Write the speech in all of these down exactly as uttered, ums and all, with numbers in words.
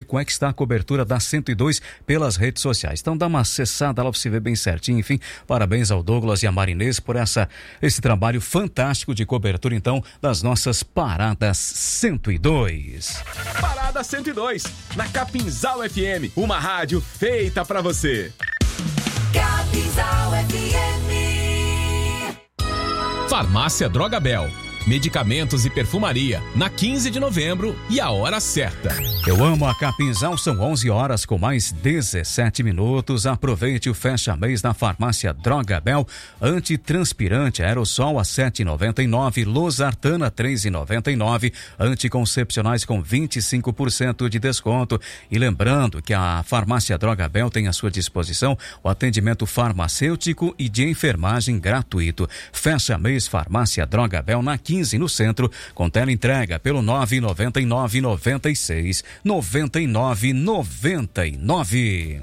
como é que está a cobertura da cento e dois pelas redes sociais. Então dá uma acessada lá pra você ver bem certinho. Enfim, parabéns ao Douglas e a Marinês por essa, esse trabalho fantástico de cobertura, então, das nossas paradas cento e dois. Parada cento e dois, na Capinzal F M, uma rádio feita pra você. Capinzal F M. Farmácia Drogabel. Medicamentos e perfumaria, na quinze de novembro e a hora certa. Eu amo a Capinzal, são onze horas com mais dezessete minutos. Aproveite o fecha-mês na farmácia Drogabel. Antitranspirante aerossol a sete reais e noventa e nove centavos, Losartana três reais e noventa e nove centavos, anticoncepcionais com vinte e cinco por cento de desconto. E lembrando que a farmácia Drogabel tem à sua disposição o atendimento farmacêutico e de enfermagem gratuito. Fecha-mês farmácia Drogabel na quinze no centro, com teleentrega pelo nove nove nove, noventa e seis, noventa e nove, noventa e nove.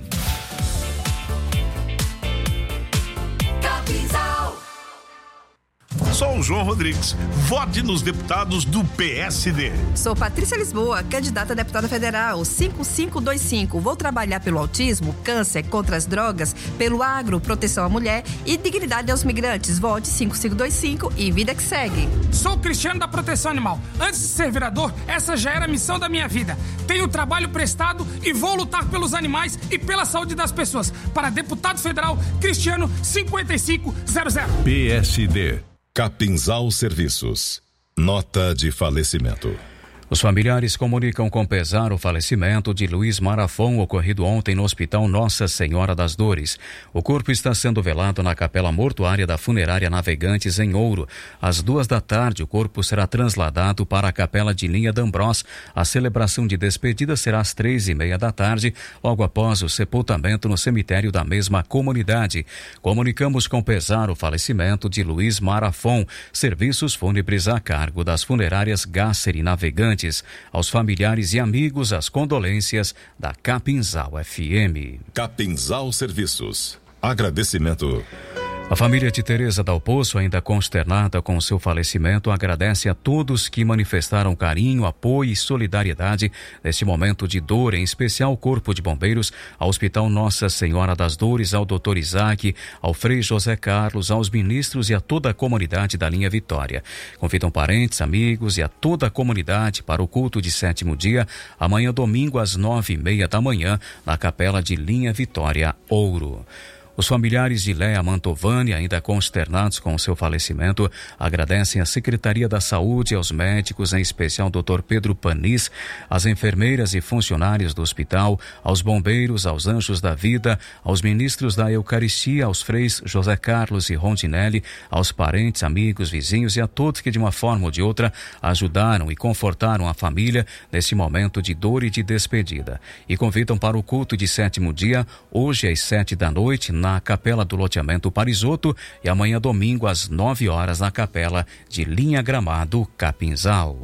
Sou o João Rodrigues. Vote nos deputados do P S D. Sou Patrícia Lisboa, candidata a deputada federal, cinco cinco dois cinco. Vou trabalhar pelo autismo, câncer, contra as drogas, pelo agro, proteção à mulher e dignidade aos migrantes. Vote cinco cinco dois cinco e vida que segue. Sou Cristiano da Proteção Animal. Antes de ser vereador, essa já era a missão da minha vida. Tenho trabalho prestado e vou lutar pelos animais e pela saúde das pessoas. Para deputado federal, Cristiano cinquenta e cinco zero zero. P S D. Capinzal Serviços. Nota de falecimento. Os familiares comunicam com pesar o falecimento de Luiz Marafon, ocorrido ontem no Hospital Nossa Senhora das Dores. O corpo está sendo velado na capela mortuária da Funerária Navegantes, em Ouro. Às duas da tarde, o corpo será trasladado para a capela de Linha d'Ambrós. A celebração de despedida será às três e meia da tarde, logo após o sepultamento no cemitério da mesma comunidade. Comunicamos com pesar o falecimento de Luiz Marafon. Serviços fúnebres a cargo das funerárias Gasser e Navegantes. Aos familiares e amigos, as condolências da Capinzal F M. Capinzal Serviços. Agradecimento. A família de Tereza Dal Poço, ainda consternada com o seu falecimento, agradece a todos que manifestaram carinho, apoio e solidariedade neste momento de dor, em especial ao Corpo de Bombeiros, ao Hospital Nossa Senhora das Dores, ao doutor Isaac, ao Frei José Carlos, aos ministros e a toda a comunidade da Linha Vitória. Convidam parentes, amigos e a toda a comunidade para o culto de sétimo dia, amanhã domingo às nove e meia da manhã, na capela de Linha Vitória, Ouro. Os familiares de Léa Mantovani, ainda consternados com o seu falecimento, agradecem à Secretaria da Saúde, aos médicos, em especial ao doutor Pedro Panis, às enfermeiras e funcionários do hospital, aos bombeiros, aos anjos da vida, aos ministros da Eucaristia, aos freis José Carlos e Rondinelli, aos parentes, amigos, vizinhos e a todos que de uma forma ou de outra ajudaram e confortaram a família nesse momento de dor e de despedida. E convidam para o culto de sétimo dia, hoje às sete da noite, na na Capela do Loteamento Parisoto e amanhã domingo às nove horas na Capela de Linha Gramado, Capinzal.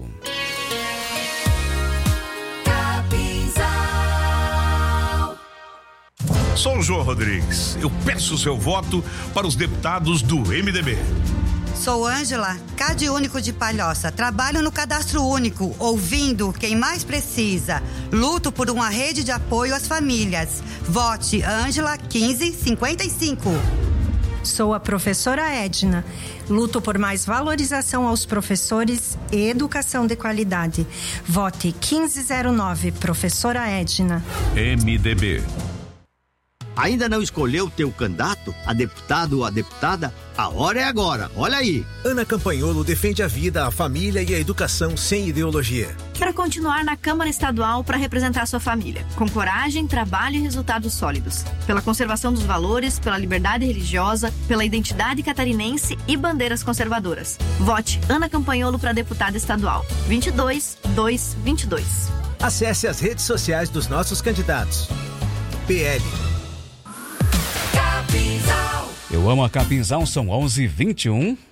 Capinzal. Sou o João Rodrigues. Eu peço seu voto para os deputados do M D B. Sou Ângela, Cade Único de Palhoça. Trabalho no Cadastro Único, ouvindo quem mais precisa. Luto por uma rede de apoio às famílias. Vote Ângela quinze cinquenta e cinco. Sou a professora Edna. Luto por mais valorização aos professores e educação de qualidade. Vote quinze zero nove, professora Edna. M D B. Ainda não escolheu teu candidato, a deputado ou a deputada? A hora é agora, olha aí. Ana Campanholo defende a vida, a família e a educação sem ideologia. Para continuar na Câmara Estadual para representar sua família, com coragem, trabalho e resultados sólidos. Pela conservação dos valores, pela liberdade religiosa, pela identidade catarinense e bandeiras conservadoras. Vote Ana Campanholo para deputada estadual. vinte e dois, dois, vinte e dois. Acesse as redes sociais dos nossos candidatos. P L. Eu amo a Capinzal, são onze e vinte e um.